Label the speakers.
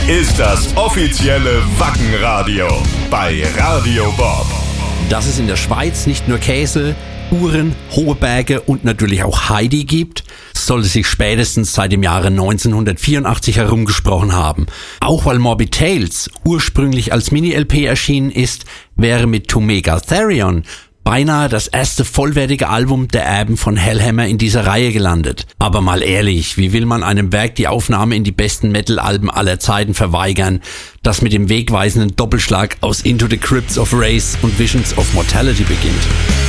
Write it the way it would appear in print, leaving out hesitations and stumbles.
Speaker 1: ist das offizielle Wackenradio bei Radio Bob.
Speaker 2: Dass es in der Schweiz nicht nur Käse, Uhren, hohe Berge und natürlich auch Heidi gibt, sollte sich spätestens seit dem Jahre 1984 herumgesprochen haben. Auch weil Morbid Tales ursprünglich als Mini-LP erschienen ist, wäre mit To Mega Therion beinahe das erste vollwertige Album der Erben von Hellhammer in dieser Reihe gelandet. Aber mal ehrlich, wie will man einem Werk die Aufnahme in die besten Metal-Alben aller Zeiten verweigern, das mit dem wegweisenden Doppelschlag aus Into the Crypts of Race und Visions of Mortality beginnt?